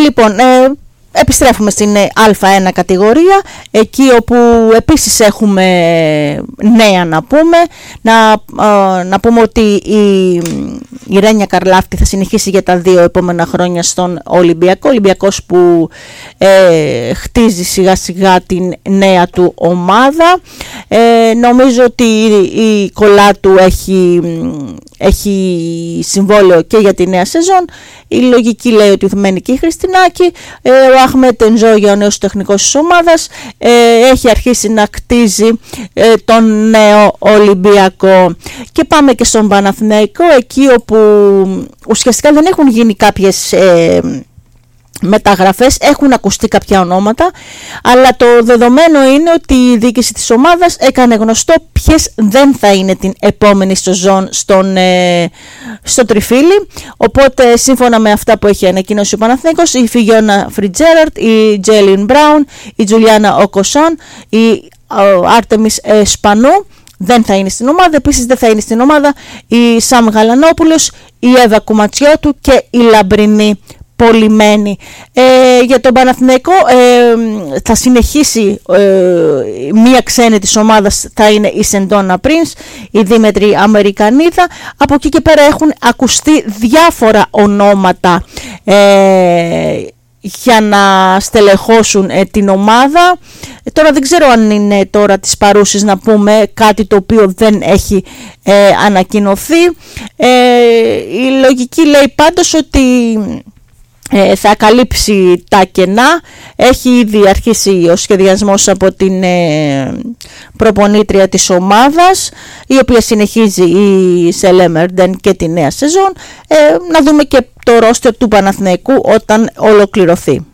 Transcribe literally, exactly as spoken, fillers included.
Λοιπόν, ε, επιστρέφουμε στην Α1 κατηγορία, εκεί όπου επίσης έχουμε νέα να πούμε. Να, ε, να πούμε ότι η, η Ρένια Καρλάφτη θα συνεχίσει για τα δύο επόμενα χρόνια στον Ολυμπιακό. Ο Ολυμπιακός που ε, χτίζει σιγά σιγά την νέα του ομάδα. Ε, νομίζω ότι η, η κολλά του έχει, έχει συμβόλαιο και για τη νέα σεζόν. Η λογική λέει ότι μένει και η Χριστινάκη. Ε, ο Αχμέτ Ενζόγια, ο νέος τεχνικός της ομάδας, ε, έχει αρχίσει να κτίζει ε, τον νέο Ολυμπιακό. Και πάμε και στον Παναθηναϊκό, εκεί όπου ουσιαστικά δεν έχουν γίνει κάποιες ε, μεταγραφές, έχουν ακουστεί κάποια ονόματα, αλλά το δεδομένο είναι ότι η διοίκηση της ομάδας έκανε γνωστό ποιες δεν θα είναι την επόμενη σεζόν στον, ε, στο Τριφύλι. Οπότε σύμφωνα με αυτά που έχει ανακοινώσει ο Παναθηναϊκός, η Φιγιώνα Φριτζέραρτ, η Τζέιλιν Μπράουν, η Τζουλιάνα Οκοσάν, η Άρτεμις Σπανού δεν θα είναι στην ομάδα. Επίσης δεν θα είναι στην ομάδα η Σαμ Γαλανόπουλος, η Εύα Κουματσιώτου και η Λαμπρινή Πολυμένη. Ε, για τον Παναθηναϊκό ε, θα συνεχίσει ε, μία ξένη της ομάδας, θα είναι η Σεντόνα Πρινς, η Δήμετρη Αμερικανίδα. Από εκεί και πέρα έχουν ακουστεί διάφορα ονόματα ε, για να στελεχώσουν ε, την ομάδα. Ε, τώρα δεν ξέρω αν είναι τώρα της παρούσης να πούμε κάτι το οποίο δεν έχει ε, ανακοινωθεί. Ε, η λογική λέει πάντως ότι Ε, θα καλύψει τα κενά. Έχει ήδη αρχίσει ο σχεδιασμός από την ε, προπονήτρια της ομάδας, η οποία συνεχίζει η Σελέμερντεν και τη νέα σεζόν. Ε, να δούμε και το ρόστερ του Παναθηναϊκού όταν ολοκληρωθεί.